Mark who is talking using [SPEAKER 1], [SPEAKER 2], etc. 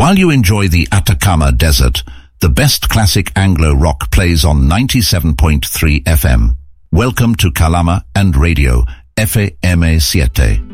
[SPEAKER 1] While you enjoy the Atacama Desert, the best classic Anglo rock plays on 97.3 FM. Welcome to Kalama and Radio, FM7.